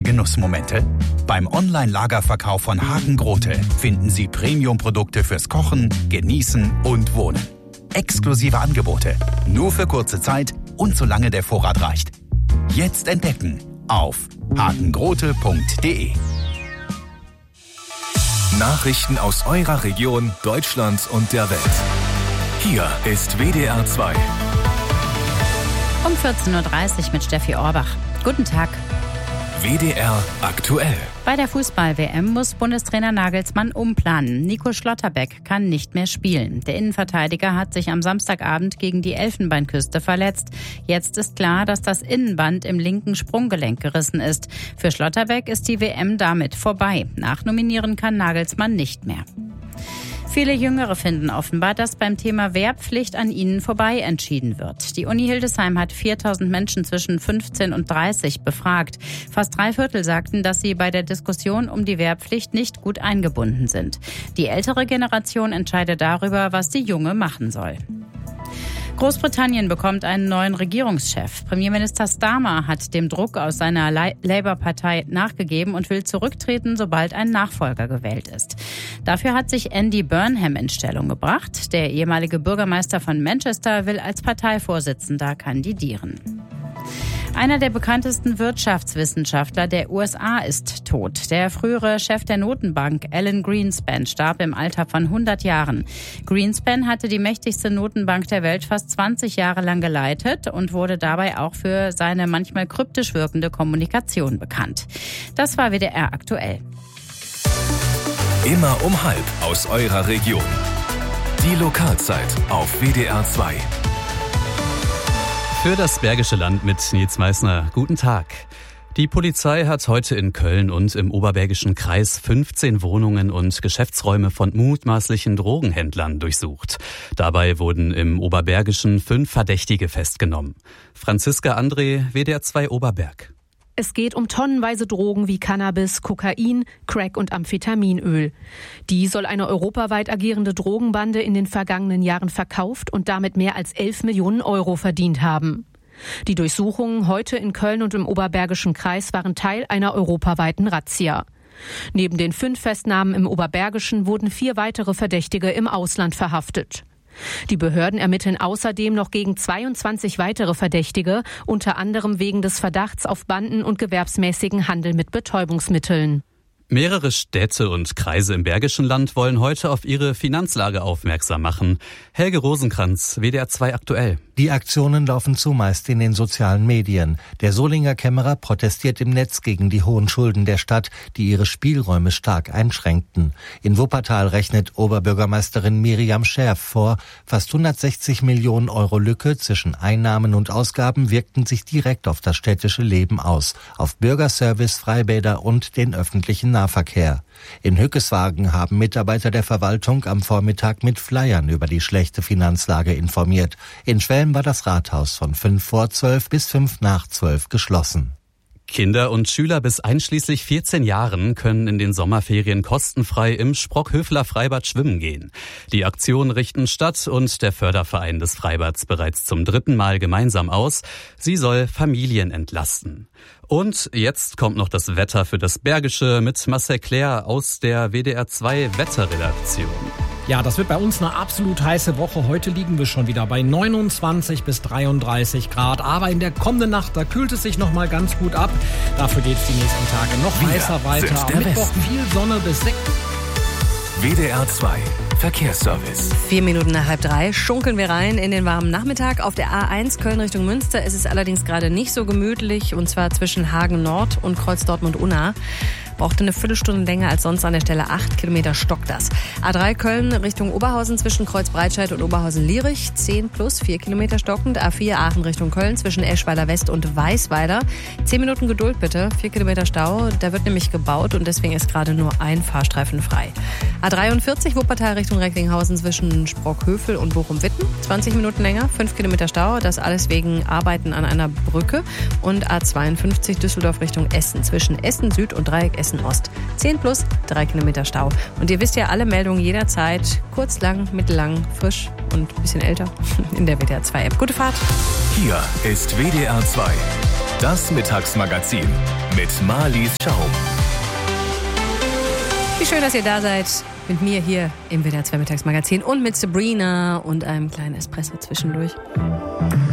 Genussmomente? Beim Online-Lagerverkauf von Hagen Grote finden Sie Premium-Produkte fürs Kochen, Genießen und Wohnen. Exklusive Angebote, nur für kurze Zeit und solange der Vorrat reicht. Jetzt entdecken auf hagengrote.de. Nachrichten aus eurer Region, Deutschlands und der Welt. Hier ist WDR 2. Um 14.30 Uhr mit Steffi Orbach. Guten Tag. WDR aktuell. Bei der Fußball-WM muss Bundestrainer Nagelsmann umplanen. Nico Schlotterbeck kann nicht mehr spielen. Der Innenverteidiger hat sich am Samstagabend gegen die Elfenbeinküste verletzt. Jetzt ist klar, dass das Innenband im linken Sprunggelenk gerissen ist. Für Schlotterbeck ist die WM damit vorbei. Nachnominieren kann Nagelsmann nicht mehr. Viele Jüngere finden offenbar, dass beim Thema Wehrpflicht an ihnen vorbei entschieden wird. Die Uni Hildesheim hat 4.000 Menschen zwischen 15 und 30 befragt. Fast 3/4 sagten, dass sie bei der Diskussion um die Wehrpflicht nicht gut eingebunden sind. Die ältere Generation entscheidet darüber, was die Junge machen soll. Großbritannien bekommt einen neuen Regierungschef. Premierminister Starmer hat dem Druck aus seiner Labour-Partei nachgegeben und will zurücktreten, sobald ein Nachfolger gewählt ist. Dafür hat sich Andy Burnham in Stellung gebracht. Der ehemalige Bürgermeister von Manchester will als Parteivorsitzender kandidieren. Einer der bekanntesten Wirtschaftswissenschaftler der USA ist tot. Der frühere Chef der Notenbank, Alan Greenspan, starb im Alter von 100 Jahren. Greenspan hatte die mächtigste Notenbank der Welt fast 20 Jahre lang geleitet und wurde dabei auch für seine manchmal kryptisch wirkende Kommunikation bekannt. Das war WDR aktuell. Immer um 12 aus eurer Region. Die Lokalzeit auf WDR 2. Für das Bergische Land mit Nils Meissner. Guten Tag. Die Polizei hat heute in Köln und im Oberbergischen Kreis 15 Wohnungen und Geschäftsräume von mutmaßlichen Drogenhändlern durchsucht. Dabei wurden im Oberbergischen 5 Verdächtige festgenommen. Franziska André, WDR 2 Oberberg. Es geht um tonnenweise Drogen wie Cannabis, Kokain, Crack und Amphetaminöl. Die soll eine europaweit agierende Drogenbande in den vergangenen Jahren verkauft und damit mehr als 11 Millionen Euro verdient haben. Die Durchsuchungen heute in Köln und im Oberbergischen Kreis waren Teil einer europaweiten Razzia. Neben den 5 Festnahmen im Oberbergischen wurden 4 weitere Verdächtige im Ausland verhaftet. Die Behörden ermitteln außerdem noch gegen 22 weitere Verdächtige, unter anderem wegen des Verdachts auf Banden- und gewerbsmäßigen Handel mit Betäubungsmitteln. Mehrere Städte und Kreise im Bergischen Land wollen heute auf ihre Finanzlage aufmerksam machen. Helge Rosenkranz, WDR 2 aktuell. Die Aktionen laufen zumeist in den sozialen Medien. Der Solinger Kämmerer protestiert im Netz gegen die hohen Schulden der Stadt, die ihre Spielräume stark einschränkten. In Wuppertal rechnet Oberbürgermeisterin Miriam Scherf vor, fast 160 Millionen Euro Lücke zwischen Einnahmen und Ausgaben wirkten sich direkt auf das städtische Leben aus, auf Bürgerservice, Freibäder und den öffentlichen Nahverkehr. In Hückeswagen haben Mitarbeiter der Verwaltung am Vormittag mit Flyern über die schlechte Finanzlage informiert. In Schwelm war das Rathaus von 11:45 bis 11:55 geschlossen. Kinder und Schüler bis einschließlich 14 Jahren können in den Sommerferien kostenfrei im Sprockhöfler Freibad schwimmen gehen. Die Aktion richten Stadt und der Förderverein des Freibads bereits zum 3. Mal gemeinsam aus. Sie soll Familien entlasten. Und jetzt kommt noch das Wetter für das Bergische mit Marcel Claire aus der WDR 2 Wetterredaktion. Ja, das wird bei uns eine absolut heiße Woche. Heute liegen wir schon wieder bei 29 bis 33 Grad. Aber in der kommenden Nacht, da kühlt es sich noch mal ganz gut ab. Dafür geht es die nächsten Tage noch heißer weiter. Am Mittwoch viel Sonne bis 6. WDR 2 Verkehrsservice. 4 Minuten nach 2:30 schunkeln wir rein in den warmen Nachmittag. Auf der A1 Köln Richtung Münster ist es allerdings gerade nicht so gemütlich. Und zwar zwischen Hagen Nord und Kreuz Dortmund-Unna. Brauchte eine Viertelstunde länger als sonst an der Stelle. 8 Kilometer stockt das. A3 Köln Richtung Oberhausen zwischen Kreuz Breitscheid und Oberhausen-Lierich. 10 plus, 4 Kilometer stockend. A4 Aachen Richtung Köln zwischen Eschweiler West und Weißweiler. 10 Minuten Geduld bitte. 4 Kilometer Stau. Da wird nämlich gebaut und deswegen ist gerade nur ein Fahrstreifen frei. A43 Wuppertal Richtung Recklinghausen zwischen Sprockhövel und Bochum-Witten. 20 Minuten länger. 5 Kilometer Stau. Das alles wegen Arbeiten an einer Brücke. Und A52 Düsseldorf Richtung Essen zwischen Essen Süd und Dreieck Essen Ost. 10 plus, 3 Kilometer Stau. Und ihr wisst ja, alle Meldungen jederzeit, kurz, lang, mittellang, frisch und ein bisschen älter in der WDR 2 App. Gute Fahrt. Hier ist WDR 2. Das Mittagsmagazin mit Marlies Schaub. Wie schön, dass ihr da seid. Mit mir hier im WDR 2 Mittagsmagazin und mit Sabrina und einem kleinen Espresso zwischendurch.